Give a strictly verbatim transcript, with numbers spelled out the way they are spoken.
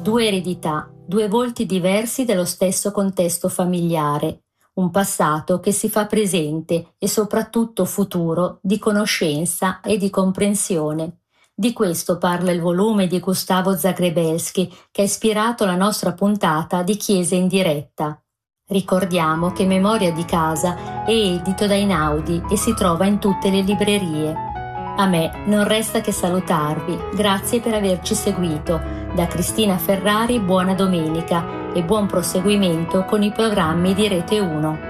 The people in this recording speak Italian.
Due eredità, due volti diversi dello stesso contesto familiare, un passato che si fa presente e soprattutto futuro di conoscenza e di comprensione. Di questo parla il volume di Gustavo Zagrebelsky che ha ispirato la nostra puntata di Chiesa in diretta. Ricordiamo che Memoria di casa è edito da Einaudi e si trova in tutte le librerie. A me non resta che salutarvi, grazie per averci seguito. Da Cristina Ferrari buona domenica e buon proseguimento con i programmi di Rete uno.